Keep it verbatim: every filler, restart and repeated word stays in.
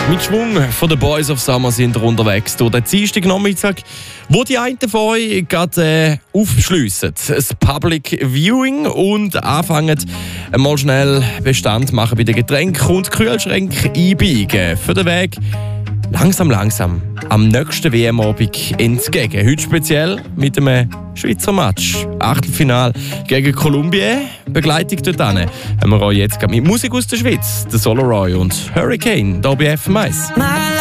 Mit Schwung von den Boys of Summer sind wir unterwegs durch den Dienstagnachmittag, wo die einen von euch gerade äh, aufschliessen, das Public Viewing und anfangen, mal schnell Bestand machen bei den Getränken und Kühlschränken einbiegen. Für den Weg langsam, langsam am nächsten W M-Abend entgegen. Heute speziell mit einem Schweizer Match. Achtelfinale gegen Kolumbien. Begleitung dort hin haben wir auch jetzt mit Musik aus der Schweiz. Der Solo Roy und Hurricane, hier bei F M eins.